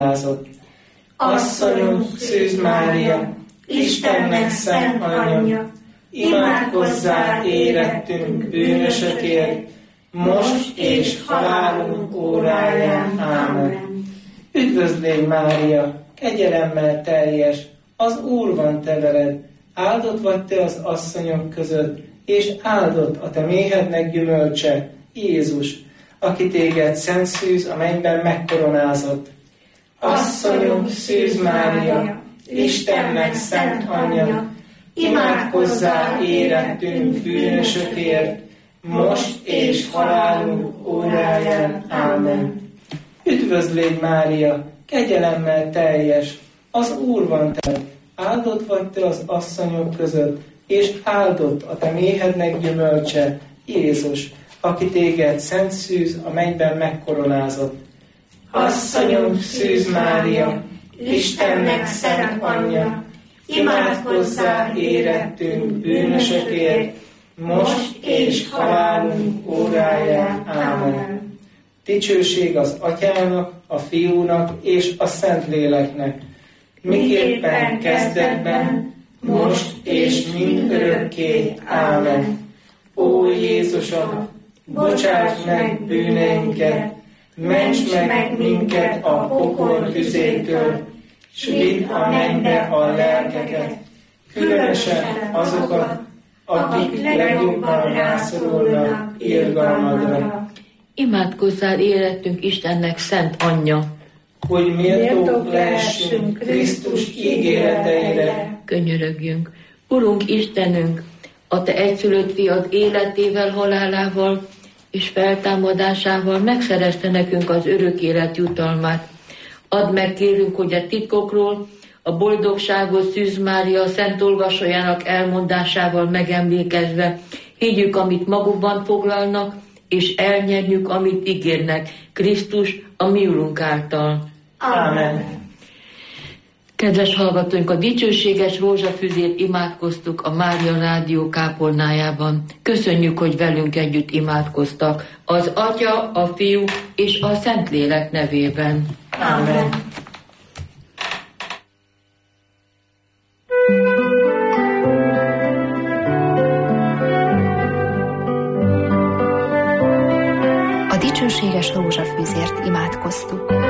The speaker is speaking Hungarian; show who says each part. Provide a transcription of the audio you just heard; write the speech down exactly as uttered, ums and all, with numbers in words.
Speaker 1: Asszonyunk, Szűz Mária, Istennek szent anyja, imádkozzál érettünk bűnösökért, most és halálunk óráján. Ámen. Üdvözlégy Mária, kegyelemmel teljes, az Úr van te veled, áldott vagy te az asszonyok között, és áldott a te méhednek gyümölcse, Jézus, aki téged szent Szűz a mennyben megkoronázott. Asszonyunk, Szűz Mária, Istennek szent anyja, imádkozzál érettünk bűnösökért, most és halálunk óráján. Ámen. Üdvözlégy Mária, kegyelemmel teljes, az Úr van te, áldott vagy te az asszonyok között, és áldott a te méhednek gyümölcse, Jézus, aki téged szent Szűz a mennyben megkoronázott.
Speaker 2: Asszonyunk, Szűz Mária, Istennek szent anyja, imádkozzál érettünk bűnösökért, most és halálunk óráján. Ámen.
Speaker 1: Dicsőség az Atyának, a Fiúnak és a Szentléleknek, miképpen kezdetben, most és mindörökké. Ámen. Ó Jézusom, bocsáss meg bűneinket, ments meg minket a pokol tüzétől, s vidd a mennybe a lelkeket, különösen azokat, akik legjobban rászorulnak irgalmadra.
Speaker 3: Imádkozzál érettünk Istennek szent anyja,
Speaker 1: hogy méltók lehessünk Krisztus ígéreteire.
Speaker 3: Könyörögjünk. Urunk Istenünk, a te egyszülött fiad életével, halálával és feltámadásával megszerezte nekünk az örök élet jutalmát. Add meg, kérünk, hogy a titkokról, a boldogságot Szűz Mária szent olvasójának elmondásával megemlékezve higgyük, amit magukban foglalnak, és elnyerjük, amit ígérnek, Krisztus a mi Urunk által.
Speaker 1: Ámen.
Speaker 3: Kedves hallgatóink, a dicsőséges rózsafüzét imádkoztuk a Mária Rádió kápolnájában. Köszönjük, hogy velünk együtt imádkoztak. Az Atya, a Fiú és a Szentlélek nevében.
Speaker 1: Ámen.
Speaker 4: A dicsőséges rózsafűzért imádkoztuk.